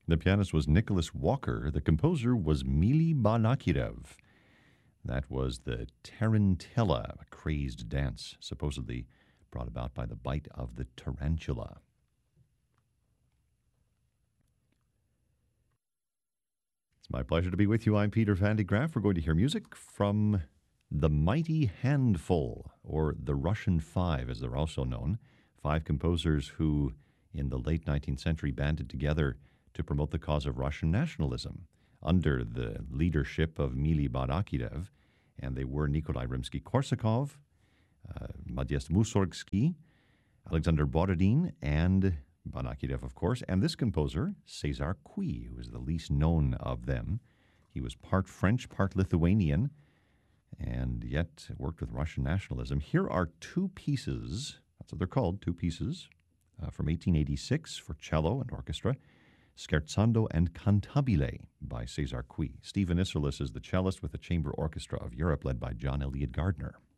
The pianist was Nicholas Walker. The composer was Mili Balakirev. That was the Tarantella, a crazed dance supposedly brought about by the bite of the tarantula. It's my pleasure to be with you. I'm Peter Van de Graaff. We're going to hear music from the Mighty Handful, or the Russian Five, as they're also known. Five composers who, in the late 19th century, banded together to promote the cause of Russian nationalism under the leadership of Mili Balakirev. And they were Nikolai Rimsky-Korsakov, Modest Mussorgsky, Alexander Borodin, and Balakirev, of course, and this composer, César Cui, who is the least known of them. He was part French, part Lithuanian, and yet worked with Russian nationalism. Here are two pieces, that's what they're called, two pieces, from 1886 for cello and orchestra, Scherzando and Cantabile by César Cui. Stephen Isserlis is the cellist with the Chamber Orchestra of Europe, led by John Elliott Gardner.